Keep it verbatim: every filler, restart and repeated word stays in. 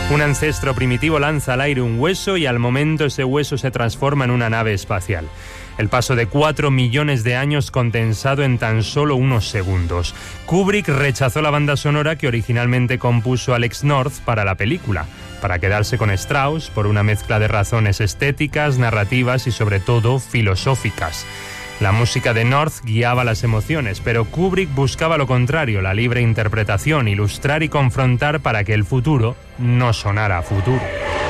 Un ancestro primitivo lanza al aire un hueso y al momento ese hueso se transforma en una nave espacial. El paso de cuatro millones de años condensado en tan solo unos segundos. Kubrick rechazó la banda sonora que originalmente compuso Alex North para la película, para quedarse con Strauss por una mezcla de razones estéticas, narrativas y sobre todo filosóficas. La música de North guiaba las emociones, pero Kubrick buscaba lo contrario, la libre interpretación, ilustrar y confrontar para que el futuro no sonara a futuro.